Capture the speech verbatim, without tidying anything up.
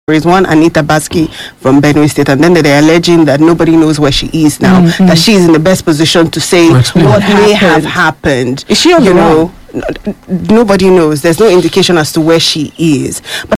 There is one Anita Baski from Benue State, and then they're alleging that nobody knows where she is now, mm-hmm. that she is in the best position to say what, what may have happened. Is she on you the know? N- nobody knows. There's no indication as to where she is. But